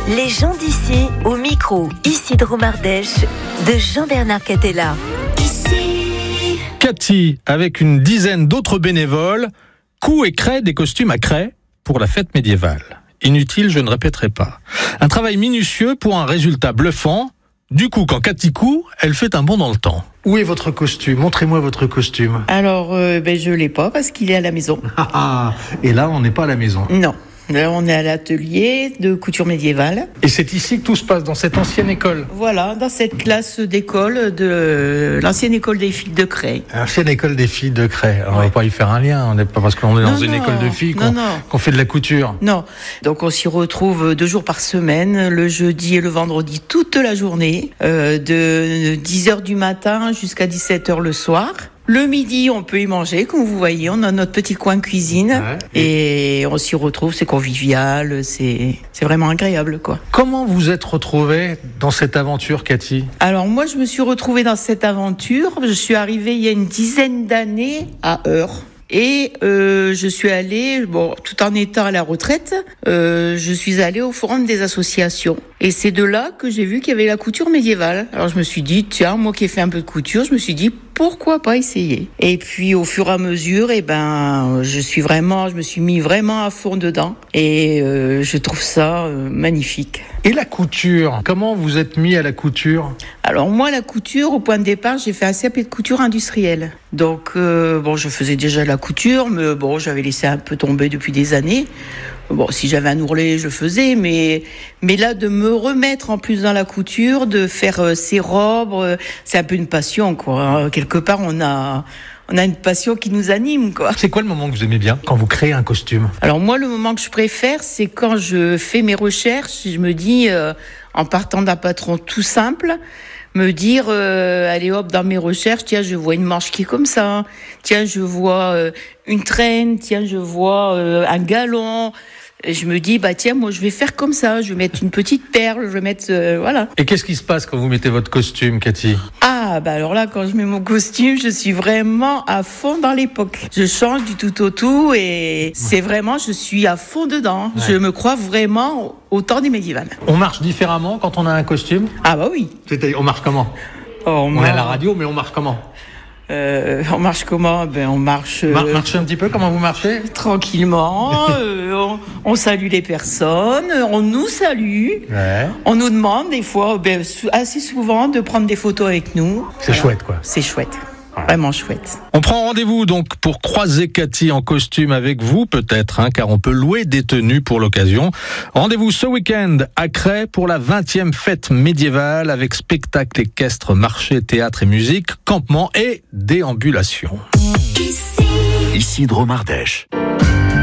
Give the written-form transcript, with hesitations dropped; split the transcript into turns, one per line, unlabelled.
Les gens d'ici, au micro, Isidro Mardèche, de Jean-Bernard Catella. Ici.
Cathy, avec une dizaine d'autres bénévoles, coud et crée des costumes à craie pour la fête médiévale. Inutile, je ne répéterai pas. Un travail minutieux pour un résultat bluffant. Du coup, quand Cathy coud, elle fait un bond dans le temps. Où est votre costume ? Montrez-moi votre costume.
Alors, je l'ai pas parce qu'il est à la maison.
Et là, on n'est pas à la maison.
Non. Là, on est à l'atelier de couture médiévale.
Et c'est ici que tout se passe, dans cette ancienne école.
Voilà, dans cette classe d'école de l'ancienne école des filles de Creil.
L'ancienne école des filles de Creil. Alors, on va pas y faire un lien. On n'est pas parce qu'on est dans une école de filles qu'on fait de la couture.
Non. Donc, on s'y retrouve 2 jours par semaine, le jeudi et le vendredi, toute la journée, de 10h du matin jusqu'à 17h le soir. Le midi, on peut y manger, comme vous voyez, on a notre petit coin cuisine et on s'y retrouve, c'est convivial, c'est vraiment agréable, quoi.
Comment vous êtes retrouvée dans cette aventure, Cathy ?
Alors moi, je me suis retrouvée dans cette aventure, je suis arrivée il y a une dizaine d'années à Eure. Et je suis allée, tout en étant à la retraite, je suis allée au forum des associations. Et c'est de là que j'ai vu qu'il y avait la couture médiévale. Alors je me suis dit, tiens, moi qui ai fait un peu de couture, je me suis dit, pourquoi pas essayer ? Et puis au fur et à mesure, je me suis mis vraiment à fond dedans. Et je trouve ça magnifique.
Et la couture, comment vous êtes mis à la couture ?
Alors moi, la couture, au point de départ, j'ai fait un CAP de couture industrielle. Donc, je faisais déjà la couture, mais j'avais laissé un peu tomber depuis des années. Si j'avais un ourlet, je le faisais, mais là, de me remettre en plus dans la couture, de faire ces robes, c'est un peu une passion, quoi. Quelque part, on a une passion qui nous anime, quoi.
C'est quoi le moment que vous aimez bien quand vous créez un costume ?
Alors moi, le moment que je préfère, c'est quand je fais mes recherches. Je me dis, en partant d'un patron tout simple, me dire, allez hop, dans mes recherches, tiens, je vois une manche qui est comme ça. Tiens, je vois une traîne. Tiens, je vois un galon. Et je me dis, tiens, moi, je vais faire comme ça. Je vais mettre une petite perle, je vais mettre, voilà.
Et qu'est-ce qui se passe quand vous mettez votre costume, Cathy ?
Alors là, quand je mets mon costume, je suis vraiment à fond dans l'époque. Je change du tout au tout et c'est vraiment, je suis à fond dedans. Ouais. Je me crois vraiment au temps des médiévales.
On marche différemment quand on a un costume ?
Oui.
C'est-à-dire, on marche comment ? On est à la radio, mais on marche comment ?
On marche comment ? On marche...
Marchez un petit peu, comment vous marchez ?
Tranquillement, on salue les personnes, on nous salue, on nous demande des fois, assez souvent, de prendre des photos avec nous.
C'est chouette, quoi.
C'est chouette. Vraiment chouette.
On prend rendez-vous donc pour croiser Cathy en costume avec vous peut-être, car on peut louer des tenues pour l'occasion. Rendez-vous ce week-end à Creil pour la 20e fête médiévale avec spectacle équestre, marché, théâtre et musique, campement et déambulation.
Isidro Mardèche.